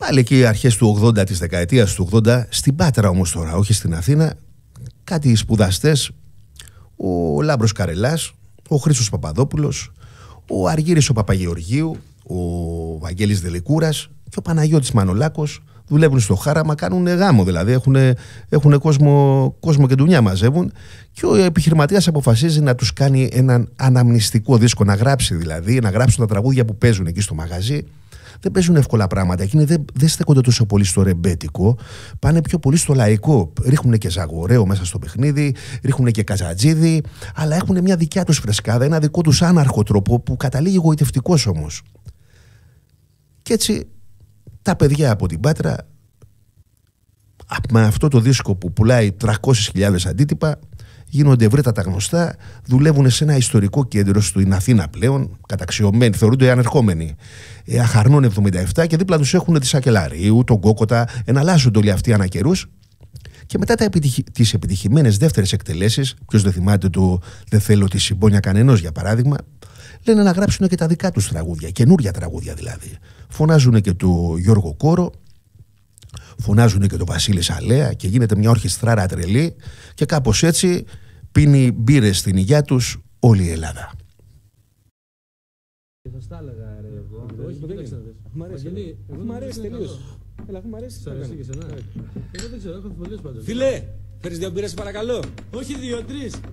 Πάλι εκεί αρχές του 80, της δεκαετίας του 80, στην Πάτρα όμως τώρα, όχι στην Αθήνα, κάτι σπουδαστές, ο Λάμπρος Καρελάς, ο Χρήστος Παπαδόπουλος, ο Αργύρης ο Παπαγεωργίου, ο Βαγγέλης Δελικούρας και ο Παναγιώτης Μανολάκος δουλεύουν στο Χάραμα, κάνουν γάμο δηλαδή, έχουν κόσμο και ντουνιά μαζεύουν, και ο επιχειρηματίας αποφασίζει να τους κάνει έναν αναμνηστικό δίσκο, να γράψει δηλαδή, να γράψουν τα τραγούδια που παίζουν εκεί στο μαγαζί. Δεν παίζουν εύκολα πράγματα. Εκείνοι δεν στέκονται τόσο πολύ στο ρεμπέτικο, πάνε πιο πολύ στο λαϊκό. Ρίχνουν και Ζαγορέο μέσα στο παιχνίδι, ρίχνουν και Καζατζίδη, αλλά έχουν μια δικιά τους φρεσκάδα, ένα δικό τους άναρχο τρόπο που καταλήγει γοητευτικός όμως. Και έτσι τα παιδιά από την Πάτρα, με αυτό το δίσκο που πουλάει 300.000 αντίτυπα, γίνονται ευρύτατα γνωστά, δουλεύουν σε ένα ιστορικό κέντρο στην Αθήνα πλέον, καταξιωμένοι, θεωρούνται ανερχόμενοι. Αχαρνών 77, και δίπλα τους έχουν τη Σακελαρίου, τον Κόκοτα, εναλλάσσονται όλοι αυτοί ανά καιρούς. Και μετά τις επιτυχημένες δεύτερες εκτελέσεις, ποιος δεν θυμάται το «Δεν θέλω τη συμπόνια κανενός» για παράδειγμα, λένε να γράψουν και τα δικά τους τραγούδια, καινούρια τραγούδια δηλαδή. Φωνάζουν και το Γιώργο Κόρο, φωνάζουν και τον Βασίλη Σαλέα, και γίνεται μια ορχιστράρα τρελή, και κάπως έτσι πίνει μπύρες στην υγειά τους όλη η Ελλάδα. Θα στα έλεγα ρε εγώ. Όχι, κοίταξε να δεις. Αφού μ' αρέσει τελείως. Έλα, αφού μ' αρέσει. Σ' αρέσει και εσένα. Εγώ δεν ξέρω, έχω αμφιβολίες πάντως. Φίλε, φέρεις 2 μπύρες παρακαλώ. Όχι 2, 3.